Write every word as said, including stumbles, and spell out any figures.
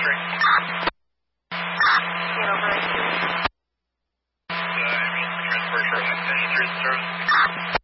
three. Get over it. Uh, I mean, transport short extension service.